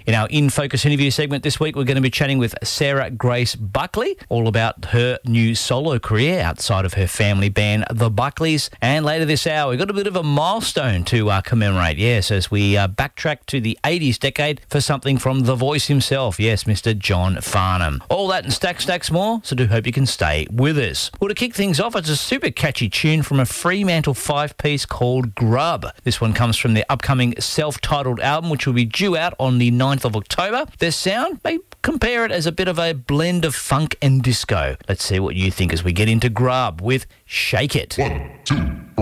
In our In Focus interview segment this week, we're going to be chatting with Sarah Grace Buckley, all about her new solo career outside of her family band, The Buckleys. And later this hour, we've got a bit of a milestone to commemorate, yes, as we backtrack to the 80s decade for something from The Voice himself, yes, Mr. John Farnham. All that and stacks more, so do hope you can stay with us. Well, to kick things off, it's a super catchy tune from a Fremantle 5-piece called Grub. This one comes from their upcoming self-titled album, which will be due out on the 9th of October. Their sound, may compare it as a bit of a blend of funk and disco. Let's see what you think as we get into Grub with Shake It. 1, 2.